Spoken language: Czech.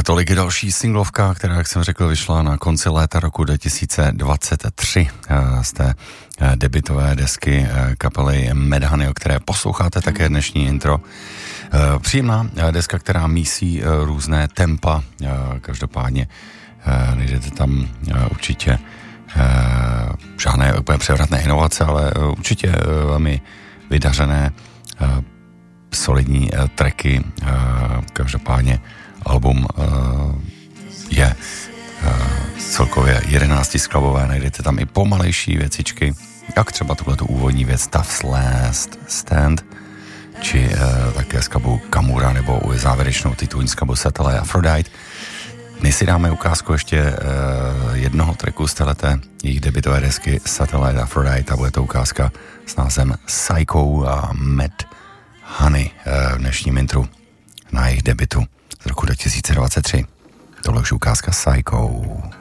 Tolik další singlovka, která, jak jsem řekl, vyšla na konci léta roku 2023 z té debutové desky kapely Mudhoney, o které posloucháte také dnešní intro. Příjemná deska, která mísí různé tempa, každopádně nejdete tam určitě žádné úplně převratné inovace, ale určitě velmi vydařené solidní tracky, každopádně album je celkově 11 skladbové, najdete tam i pomalejší věcičky, jak třeba tuhletu úvodní věc Tough's Last Stand, či také skladbu Kamura, nebo závěrečnou titulní skladbu Satellite Aphrodite. My si dáme ukázku ještě jednoho tracku z téhleté jejich debutové desky Satellite Aphrodite a bude to ukázka s názvem Psycho a Mudhoney v dnešním intru na jejich debutu z roku 2023. Tohle už ukázka Psycho.